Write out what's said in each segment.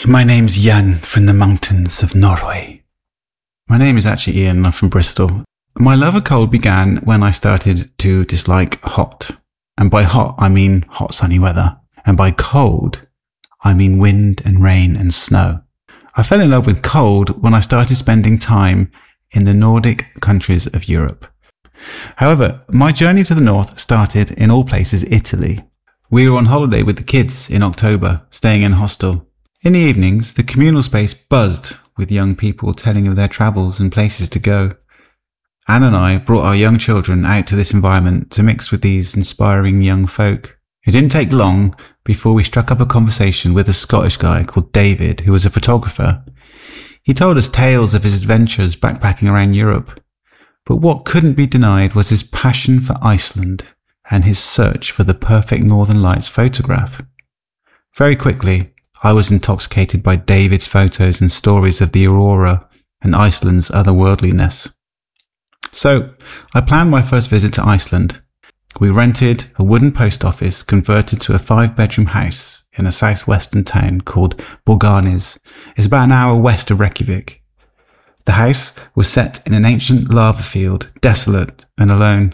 My name's Jan from the mountains of Norway. My name is actually Ian, I'm from Bristol. My love of cold began when I started to dislike hot. And by hot, I mean hot sunny weather. And by cold, I mean wind and rain and snow. I fell in love with cold when I started spending time in the Nordic countries of Europe. However, my journey to the north started in all places Italy. We were on holiday with the kids in October, staying in a hostel. In the evenings, the communal space buzzed with young people telling of their travels and places to go. Anne and I brought our young children out to this environment to mix with these inspiring young folk. It didn't take long before we struck up a conversation with a Scottish guy called David, who was a photographer. He told us tales of his adventures backpacking around Europe. But what couldn't be denied was his passion for Iceland and his search for the perfect Northern Lights photograph. Very quickly, I was intoxicated by David's photos and stories of the aurora and Iceland's otherworldliness. So, I planned my first visit to Iceland. We rented a wooden post office converted to a 5-bedroom house in a southwestern town called Borgarnes. It's about an hour west of Reykjavik. The house was set in an ancient lava field, desolate and alone.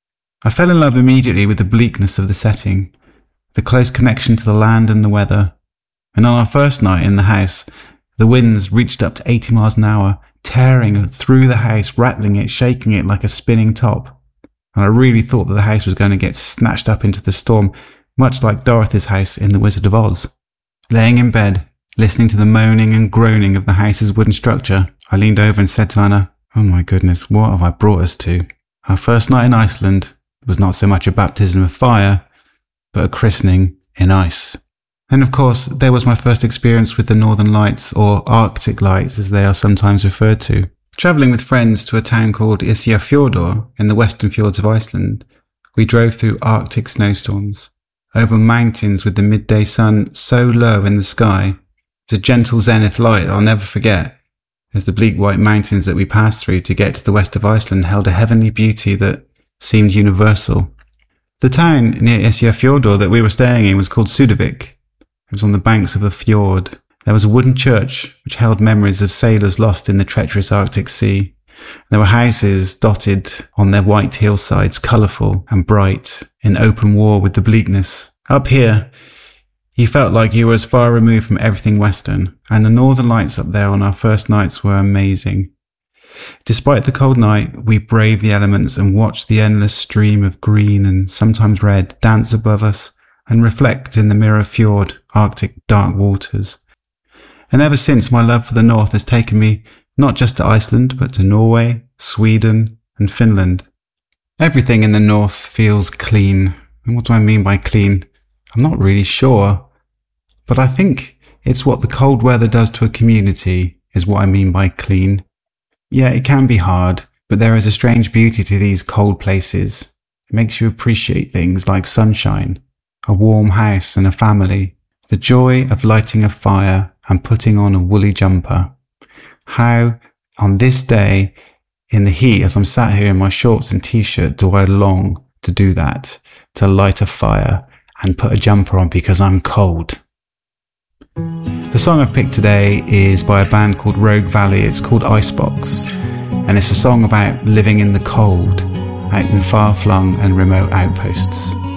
I fell in love immediately with the bleakness of the setting, the close connection to the land and the weather. And on our first night in the house, the winds reached up to 80 miles an hour, tearing through the house, rattling it, shaking it like a spinning top. And I really thought that the house was going to get snatched up into the storm, much like Dorothy's house in The Wizard of Oz. Laying in bed, listening to the moaning and groaning of the house's wooden structure, I leaned over and said to Anna, "Oh my goodness, what have I brought us to?" Our first night in Iceland was not so much a baptism of fire, but a christening in ice. And of course, there was my first experience with the Northern Lights, or Arctic Lights as they are sometimes referred to. Travelling with friends to a town called Ísafjörður in the western fjords of Iceland, we drove through Arctic snowstorms, over mountains with the midday sun so low in the sky. It's a gentle zenith light I'll never forget, as the bleak white mountains that we passed through to get to the west of Iceland held a heavenly beauty that seemed universal. The town near Ísafjörður that we were staying in was called Sudavik. It was on the banks of a fjord. There was a wooden church which held memories of sailors lost in the treacherous Arctic Sea. There were houses dotted on their white hillsides, colourful and bright, in open war with the bleakness. Up here, you felt like you were as far removed from everything Western, and the Northern Lights up there on our first nights were amazing. Despite the cold night, we braved the elements and watched the endless stream of green and sometimes red dance above us and reflect in the mirror fjord, Arctic dark waters. And ever since, my love for the North has taken me not just to Iceland, but to Norway, Sweden and Finland. Everything in the North feels clean. And what do I mean by clean? I'm not really sure. But I think it's what the cold weather does to a community is what I mean by clean. Yeah, it can be hard, but there is a strange beauty to these cold places. It makes you appreciate things like sunshine, a warm house and a family, the joy of lighting a fire and putting on a woolly jumper. How, on this day, in the heat, as I'm sat here in my shorts and t-shirt, do I long to do that, to light a fire and put a jumper on because I'm cold. The song I've picked today is by a band called Rogue Valley. It's called Icebox, and it's a song about living in the cold, out in far-flung and remote outposts.